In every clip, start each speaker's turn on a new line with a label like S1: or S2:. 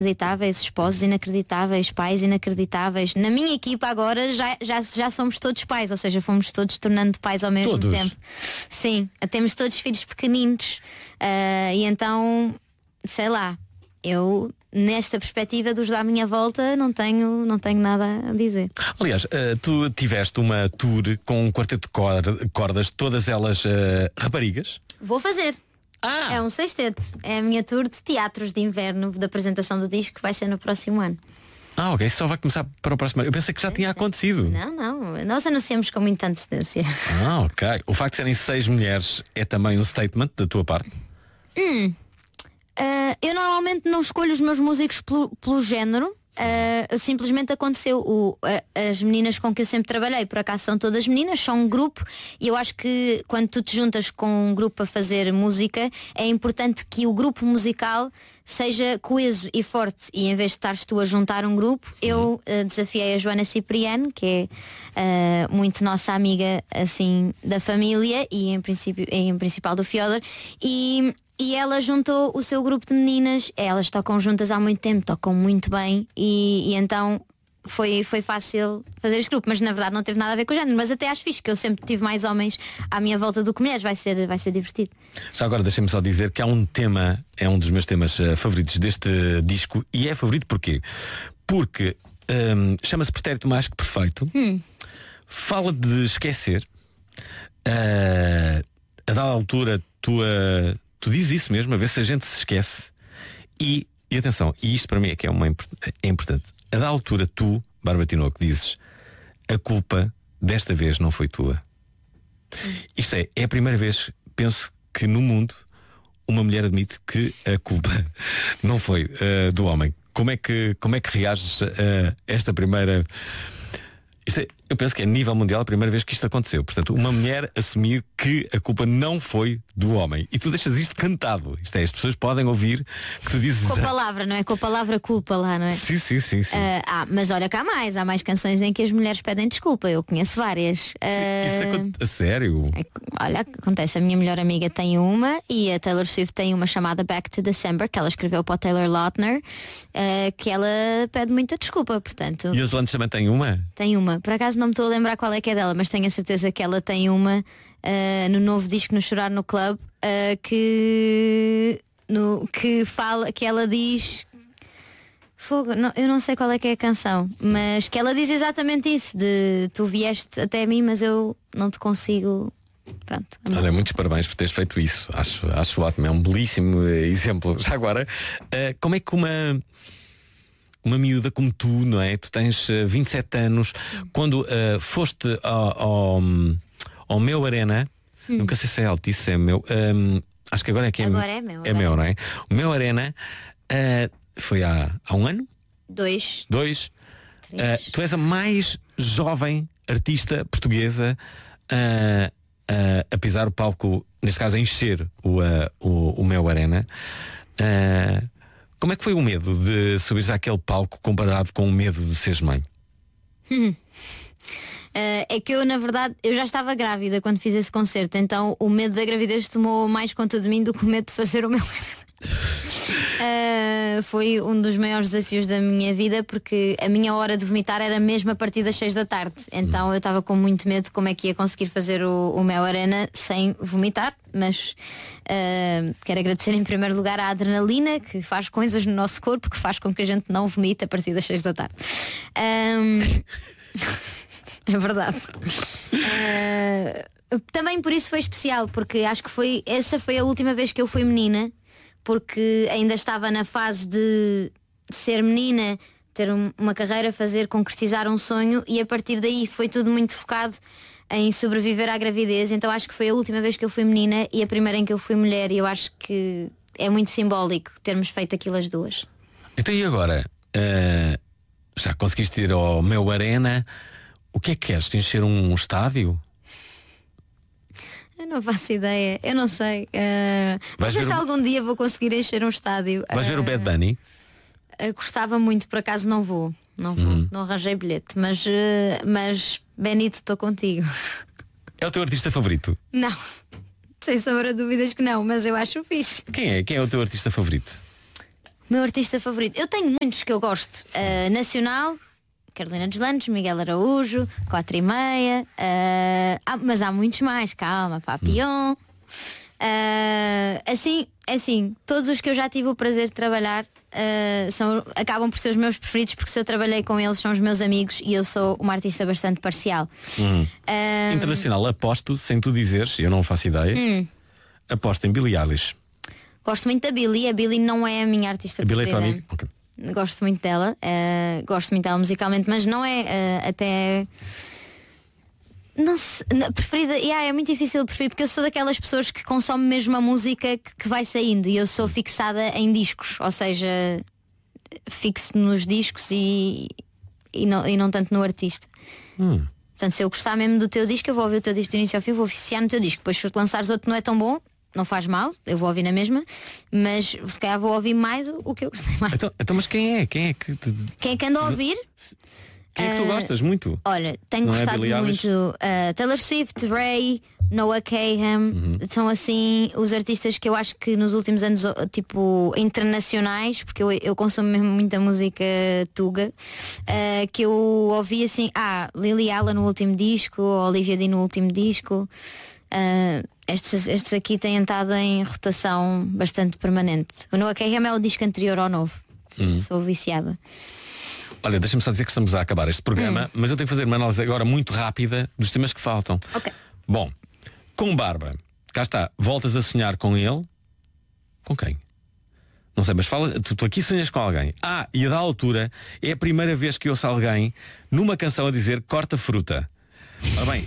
S1: inacreditáveis, esposos inacreditáveis, pais inacreditáveis. Na minha equipa agora já somos todos pais, ou seja, fomos todos tornando pais ao mesmo tempo. Sim, temos todos filhos pequeninos. E então, sei lá, eu nesta perspectiva dos da minha volta não tenho nada a dizer.
S2: Aliás, tu tiveste uma tour com um quarteto de cordas, todas elas raparigas?
S1: Vou fazer. É um sexteto. É a minha tour de teatros de inverno da apresentação do disco, que vai ser no próximo ano.
S2: Ok, isso só vai começar para o próximo ano. Eu pensei que já tinha acontecido.
S1: Não, nós anunciamos com muita antecedência.
S2: Ok. O facto de serem 6 mulheres é também um statement da tua parte?
S1: Eu normalmente não escolho os meus músicos pelo género. Simplesmente aconteceu. As meninas com que eu sempre trabalhei, por acaso são todas meninas, são um grupo, e eu acho que quando tu te juntas com um grupo a fazer música, é importante que o grupo musical seja coeso e forte, e em vez de estares tu a juntar um grupo, eu desafiei a Joana Cipriano, que é muito nossa amiga assim da família e em principal do Fiodor, e ela juntou o seu grupo de meninas. Elas tocam juntas há muito tempo, tocam muito bem, e então foi fácil fazer este grupo, mas na verdade não teve nada a ver com o género. Mas até acho fixe, que eu sempre tive mais homens à minha volta do que mulheres. Vai ser divertido.
S2: Já agora deixem-me só dizer que há um tema, é um dos meus temas favoritos deste disco. E é favorito porquê? Porque chama-se Pretérito Mais que Perfeito. Fala de esquecer. A dada altura tu dizes isso mesmo, a ver se a gente se esquece. E atenção, e isto para mim é que é importante. A da altura tu, Bárbara Tinoco, dizes: a culpa desta vez não foi tua. Isto é a primeira vez, penso, que no mundo uma mulher admite que a culpa não foi do homem. Como é que reages a esta primeira... Eu penso que é a nível mundial a primeira vez que isto aconteceu. Portanto, uma mulher assumir que a culpa não foi do homem. E tu deixas isto cantado. Isto é, as pessoas podem ouvir que tu dizes...
S1: Com a palavra, não é? Com a palavra culpa lá, não é?
S2: Sim.
S1: Mas olha, cá há mais canções em que as mulheres pedem desculpa. Eu conheço várias.
S2: Isso acontece a sério?
S1: Olha, acontece. A minha melhor amiga tem uma, e a Taylor Swift tem uma chamada Back to December, que ela escreveu para o Taylor Lautner, que ela pede muita desculpa, portanto...
S2: E os Landes também têm uma?
S1: Tem uma. Por acaso não me estou a lembrar qual é que é dela, mas tenho a certeza que ela tem uma no novo disco, no Chorar no Club, que fala, que ela diz fogo, não, eu não sei qual é que é a canção, mas que ela diz exatamente isso, de tu vieste até mim, mas eu não te consigo. Pronto.
S2: Olha, muitos parabéns por teres feito isso. Acho ótimo, é um belíssimo exemplo. Já agora, como é que uma miúda como tu, não é? Tu tens 27 anos. Quando foste ao Meu Arena, nunca sei se é Altice, se é meu. Acho que agora é que é.
S1: Agora é meu.
S2: É meu, não é? O Meu Arena foi há um ano?
S1: Dois.
S2: Tu és a mais jovem artista portuguesa a pisar o palco, neste caso a encher o Meu Arena. Como é que foi o medo de subires àquele palco comparado com o medo de seres mãe?
S1: É que eu, na verdade, eu já estava grávida quando fiz esse concerto, então o medo da gravidez tomou mais conta de mim do que o medo de fazer o meu. Foi um dos maiores desafios da minha vida, porque a minha hora de vomitar era mesmo a partir das 6 da tarde. Então eu estava com muito medo de como é que ia conseguir fazer o Meu Arena sem vomitar. Mas quero agradecer em primeiro lugar à adrenalina, que faz coisas no nosso corpo que faz com que a gente não vomite a partir das 6 da tarde. É verdade. Também por isso foi especial, porque acho que essa foi a última vez que eu fui menina, porque ainda estava na fase de ser menina, ter uma carreira, concretizar um sonho, e a partir daí foi tudo muito focado em sobreviver à gravidez. Então acho que foi a última vez que eu fui menina e a primeira em que eu fui mulher, e eu acho que é muito simbólico termos feito aquilo as duas.
S2: Então e agora? Já conseguiste ir ao Meu Arena? O que é que queres? Encher um estádio?
S1: Eu não faço ideia, eu não sei. Não sei se algum dia vou conseguir encher um estádio.
S2: Vais ver o Bad Bunny?
S1: Gostava muito, por acaso não vou. Não arranjei bilhete, mas Benito, estou contigo.
S2: É o teu artista favorito?
S1: Não, sem sombra de dúvidas que não, mas eu acho fixe.
S2: Quem é o teu artista favorito?
S1: Meu artista favorito. Eu tenho muitos que eu gosto. Nacional, Carolina Deslandes, Miguel Araújo, 4:30. Mas há muitos mais. Calma, Papillon. Assim, todos os que eu já tive o prazer de trabalhar acabam por ser os meus preferidos, porque se eu trabalhei com eles são os meus amigos e eu sou uma artista bastante parcial.
S2: Internacional, aposto, sem tu dizeres, eu não faço ideia, aposto em Billie Eilish.
S1: Gosto muito da Billie. A Billie não é a minha artista preferida.
S2: Billie é tua amiga? Okay.
S1: Gosto muito dela. Gosto muito dela musicalmente, mas não é até... Não se, preferida, é muito difícil preferir, porque eu sou daquelas pessoas que consomem mesmo a música que vai saindo, e eu sou fixada em discos, ou seja, fixo nos discos e não tanto no artista. Portanto, se eu gostar mesmo do teu disco, eu vou ouvir o teu disco do início ao fim, vou oficiar no teu disco. Depois, se tu lançares outro que não é tão bom, não faz mal, eu vou ouvir na mesma, mas se calhar vou ouvir mais o que eu gostei mais.
S2: Então mas quem é que
S1: quem é que anda a ouvir?
S2: Quem é que tu gostas muito?
S1: Olha, tenho gostado muito Taylor Swift, Ray, Noah Kahan. São assim os artistas que eu acho que nos últimos anos, tipo, internacionais, porque eu consumo mesmo muita música tuga, que eu ouvi assim, Lily Allen no último disco, Olivia Dean no último disco. Estes aqui têm estado em rotação bastante permanente. O Noah Kahan é o disco anterior ao novo. Sou viciada.
S2: Olha, deixa-me só dizer que estamos a acabar este programa, mas eu tenho que fazer uma análise agora muito rápida dos temas que faltam.
S1: Ok.
S2: Bom, com Barba, cá está, voltas a sonhar com ele? Com quem? Não sei, mas fala, tu aqui sonhas com alguém. E a da altura é a primeira vez que ouço alguém numa canção a dizer corta fruta. Ora bem.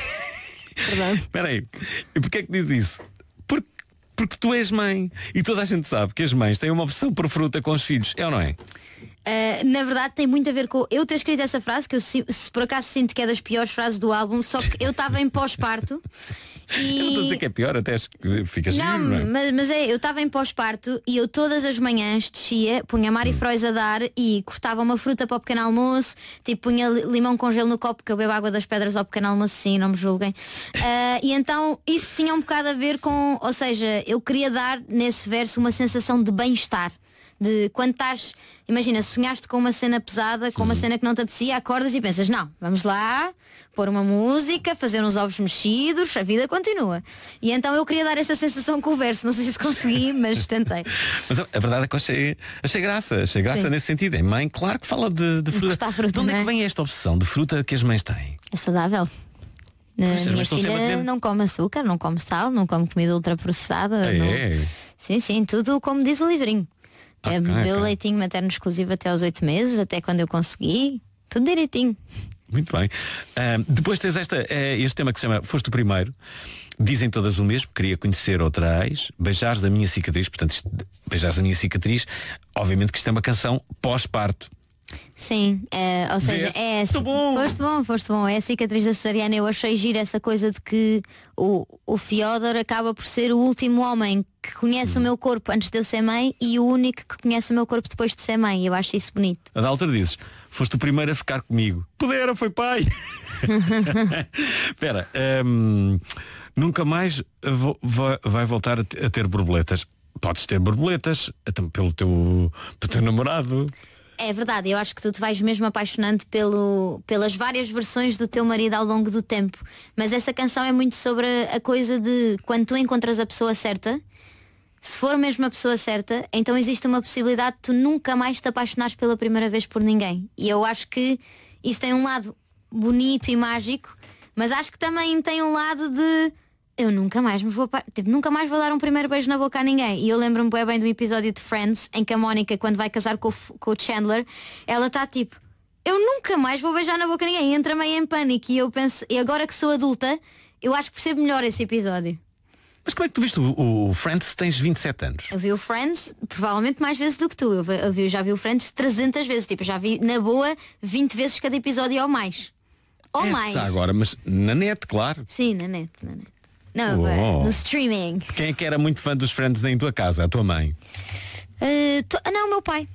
S2: Espera aí. E porquê é que diz isso? Porque tu és mãe e toda a gente sabe que as mães têm uma opção por fruta com os filhos, é ou não é?
S1: Na verdade tem muito a ver com eu ter escrito essa frase, que eu se por acaso sinto que é das piores frases do álbum, só que eu estava em pós-parto e... Eu não estou a
S2: dizer que é pior, até acho que fica giro, não é?
S1: Mas eu estava em pós-parto e eu todas as manhãs descia, punha Mari Frois a dar e cortava uma fruta para o pequeno almoço, tipo punha limão com gelo no copo, que eu bebo água das pedras ao pequeno almoço, sim, não me julguem. E então isso tinha um bocado a ver com, ou seja, eu queria dar nesse verso uma sensação de bem-estar. De quando estás, imagina, sonhaste com uma cena pesada, com uma cena que não te apetecia, acordas e pensas, não, vamos lá, pôr uma música, fazer uns ovos mexidos, a vida continua. E então eu queria dar essa sensação com o verso, não sei se consegui, mas tentei.
S2: Mas a verdade é que eu achei graça Sim. Nesse sentido. É mãe, claro que fala de fruta. De onde é que vem esta obsessão de fruta que as mães têm?
S1: É saudável. Minha filha não come açúcar, não come sal, não come comida ultraprocessada. Sim, tudo como diz o livrinho. Bebeu leitinho materno exclusivo até aos 8 meses, até quando eu consegui. Tudo direitinho.
S2: Muito bem. Depois tens este tema que se chama Foste o Primeiro. Dizem todas o mesmo, queria conhecer outra ex. Beijares da minha cicatriz. Portanto, Beijares da minha cicatriz. Obviamente que isto é uma canção pós-parto.
S1: Sim, ou seja, foste bom. É a cicatriz da cesariana. Eu achei giro essa coisa de que o Fiodor acaba por ser o último homem que conhece o meu corpo antes de eu ser mãe e o único que conhece o meu corpo depois de ser mãe. Eu acho isso bonito.
S2: A da altura dizes, foste o primeiro a ficar comigo. Pudera, foi pai. Espera, nunca mais vai voltar a ter borboletas. Podes ter borboletas pelo teu namorado.
S1: É verdade, eu acho que tu te vais mesmo apaixonando pelas várias versões do teu marido ao longo do tempo. Mas essa canção é muito sobre a coisa de quando tu encontras a pessoa certa, se for mesmo a pessoa certa, então existe uma possibilidade de tu nunca mais te apaixonares pela primeira vez por ninguém. E eu acho que isso tem um lado bonito e mágico, mas acho que também tem um lado de eu nunca mais nunca mais vou dar um primeiro beijo na boca a ninguém. E eu lembro-me bem do episódio de Friends em que a Mónica, quando vai casar com o Chandler, ela está tipo, eu nunca mais vou beijar na boca a ninguém. E entra meio em pânico. E eu penso, e agora que sou adulta, eu acho que percebo melhor esse episódio.
S2: Mas como é que tu viste o Friends se tens 27 anos?
S1: Eu vi o Friends provavelmente mais vezes do que tu. Eu já vi o Friends 300 vezes. Tipo, já vi na boa 20 vezes cada episódio ou mais. Ou mais.
S2: Agora, mas na net, claro.
S1: Sim, na net. Não, no streaming.
S2: Quem é que era muito fã dos Friends em tua casa? A tua mãe?
S1: Não, o meu pai.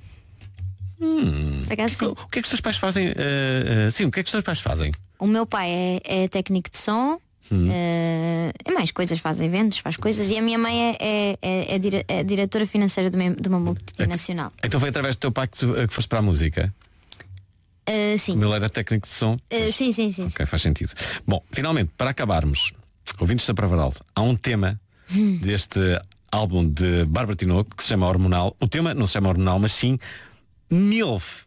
S2: O que é que os teus pais fazem? Sim, o que é que os teus pais fazem?
S1: O meu pai é técnico de som É mais coisas, faz eventos, faz coisas. E a minha mãe é diretora financeira de uma multinacional.
S2: Então foi através do teu pai que foste para a música?
S1: Sim.
S2: Como ele era técnico de som?
S1: Sim.
S2: Ok, faz sentido. Bom, finalmente, para acabarmos, ouvintes da Pravaral, há um tema deste álbum de Bárbara Tinoco que se chama Hormonal. O tema não se chama Hormonal, mas sim MILF.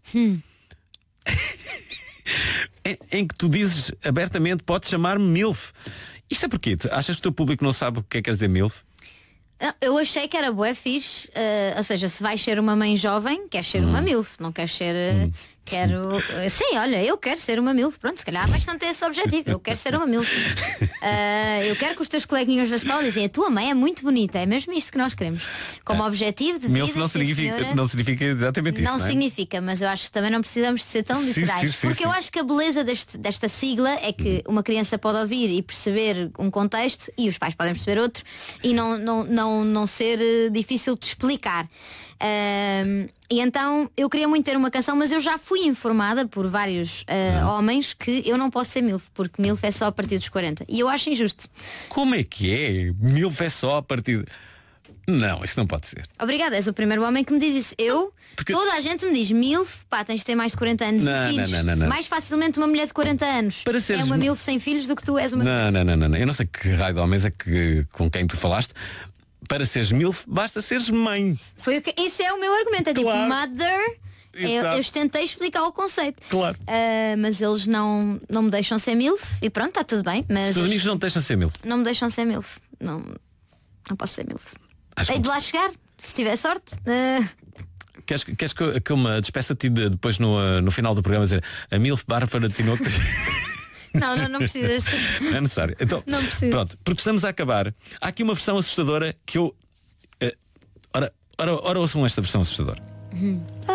S2: em que tu dizes abertamente, podes chamar-me MILF. Isto é porque achas que o teu público não sabe o que quer dizer MILF?
S1: Eu achei que era bué fixe, ou seja, se vais ser uma mãe jovem, queres ser uma MILF, não queres ser... sim, olha, eu quero ser uma MILF. Pronto, se calhar vais não ter esse objetivo. Eu quero ser uma MILF. Eu quero que os teus coleguinhas da escola dizem: a tua mãe é muito bonita. É mesmo isto que nós queremos. Como objetivo de
S2: MILF
S1: vida.
S2: não significa exatamente isso.
S1: Não significa, mas eu acho que também não precisamos de ser tão literais. Porque eu acho que a beleza desta sigla é que uma criança pode ouvir e perceber um contexto e os pais podem perceber outro e não ser difícil de explicar. E então eu queria muito ter uma canção, mas eu já fui informada por vários homens que eu não posso ser MILF, porque MILF é só a partir dos 40. E eu acho injusto.
S2: Como é que é? MILF é só a partir... Não, isso não pode ser.
S1: Obrigada, és o primeiro homem que me diz isso. Toda a gente me diz: MILF, pá, tens de ter mais de 40 anos e filhos.
S2: Não.
S1: Mais facilmente uma mulher de 40 anos é uma MILF sem filhos do que tu és uma...
S2: Não. Eu não sei que raio de homens é com quem tu falaste. Para seres MILF, basta seres mãe.
S1: Esse é o meu argumento. É
S2: claro.
S1: Tipo, mother. Eu tentei explicar o conceito.
S2: Claro.
S1: Mas eles não me deixam ser MILF. E pronto, está tudo bem. Mas
S2: os teus amigos não te deixam ser MILF?
S1: Não me deixam ser MILF. Não posso ser MILF. Hei de lá chegar, se tiver sorte.
S2: Queres que eu me despeça-te depois no final do programa dizer a MILF Bárbara Tinoco?
S1: Não precisas.
S2: Não é necessário. Então,
S1: não precisa.
S2: Pronto, porque estamos a acabar. Há aqui uma versão assustadora que eu... Ora ouçam esta versão assustadora.